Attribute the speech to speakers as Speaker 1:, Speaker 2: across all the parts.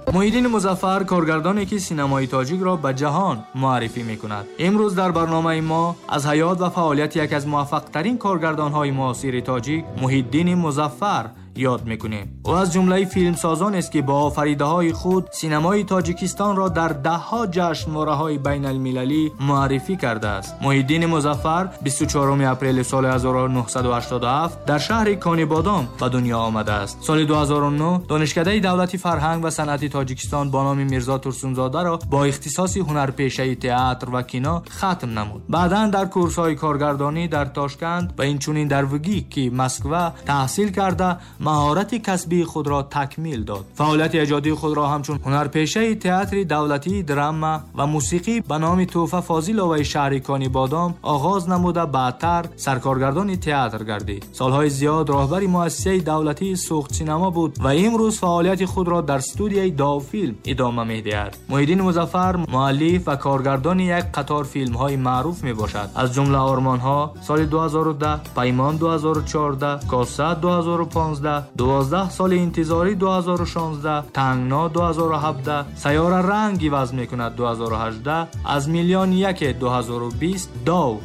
Speaker 1: محیدین مظفر کارگردانی که سینمای تاجیک را به جهان معرفی می‌کند. امروز در برنامه ما از حیات و فعالیت یک از موفق‌ترین کارگردان‌های معاصر تاجیک، محیدین مظفر یاد میکنیم. او از جمله فیلمسازان است که با آفریده‌های خود سینمای تاجیکستان را در ده‌ها جشنواره‌های بین المللی معرفی کرده است. محیدین مظفر 24 اپریل سال 1987 در شهر کانیبادام به دنیا آمده است. سال 2009 دانشکده دولتی فرهنگ و صنعت تاجیکستان با نام میرزا ترسونزاده را با اختصاص هنرپیشه تئاتر و کینا ختم نمود. بعداً در کورس‌های کارگردانی در تاشکند و اینچنین در وگیکی مسکو تحصیل کرده مهارت کسبی خود را تکمیل داد. فعالیت ایجادی خود را همچون هنرپیشه تئاتر دولتی، درام و موسیقی به نام توفه فاضل‌آوای شهر کانیبادام آغاز نموده بعدتر سرکارگردان تئاتر گردید. سالهای زیاد راهبر مؤسسه دولتی سوخت سینما بود و امروز فعالیت خود را در استودیوی داو فیلم ادامه می‌دهد. محیدین مظفر مؤلف و کارگردان یک قطار فیلم‌های معروف میباشد. از جمله آرمان‌ها سال 2010، پیمان 2014، کاسه 2015، 12 سال انتظاری 2016، تنگنا 2017، سیاره رنگی وضع میکند 2018، از میلیون یک 2020، داو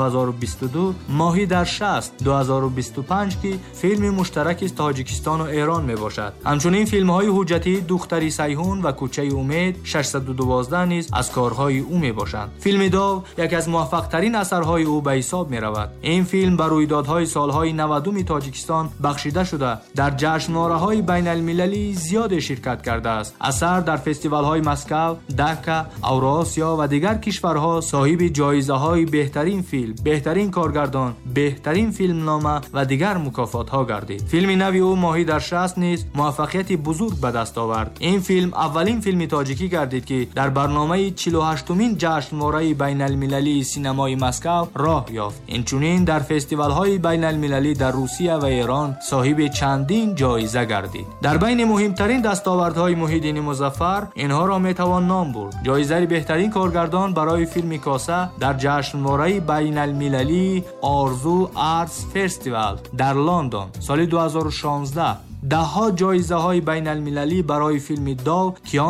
Speaker 1: 2022، ماهی در 60 2025 که فیلم مشترک است تاجیکستان و ایران می باشد. همچنین فیلم های حجتی دختری سیهون و کوچه امید 612 نیز از کارهای او می باشند. فیلم داو یک از موفق ترین اثرهای او به حساب می رود. این فیلم بر رویدادهای سالهای 90 تاجیکستان بخشیده شده در جشنواره های بین المللی زیاد شرکت کرده است. اثر در فستیوال های مسکو، دکا، اوراسیا و دیگر کشورها صاحب جایزه های بهترین فیلم، بهترین کارگردان، بهترین فیلمنامه و دیگر مکافات ها گردید. فیلم نوی او ماهی در 60 نیز موفقیت بزرگ به دست آورد. این فیلم اولین فیلم تاجیکی گردید که در برنامه 48مین جشنواره بین المللی سینمای مسکو راه یافت. اینچنین در فستیوال های بین المللی در روسیه و ایران صاحب چندین جایزه گردید. در بین مهمترین دستاوردهای محیدین مظفر اینها را می توان نام برد: جایزه بهترین کارگردان برای فیلم کاسه در جشنواره بین المللی آرزو آرتس فستیوال در لندن سال 2016، 10 جایزه های بین المللی برای فیلم داو که